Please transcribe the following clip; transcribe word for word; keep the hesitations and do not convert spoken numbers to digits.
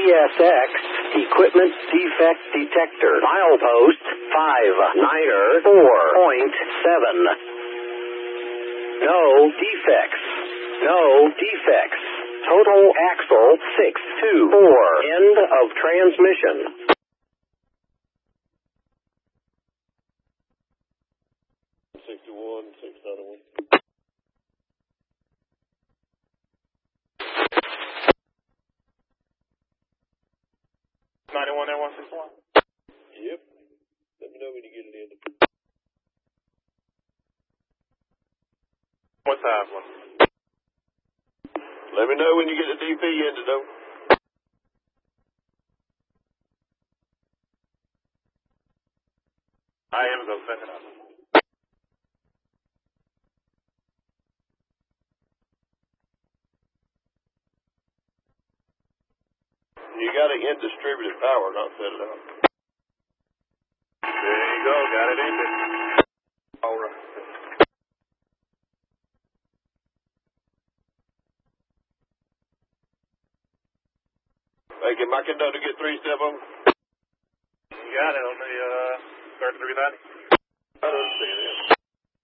S X Equipment Defect Detector. Milepost five niner four point seven. No defects. No defects. Total axle six two four. End of transmission. sixty-one, six ninety-one. ninety-one, one sixty-one. Yep. Let me know when you get it in. What size one? Let me know when you get the D P in, though. I am, though, second up. You got to end distributed power, not set it up. There you go, got it ended. All right. Hey, can my conductor get three step on? You got it on the uh, thirty-three ninety. I don't see it.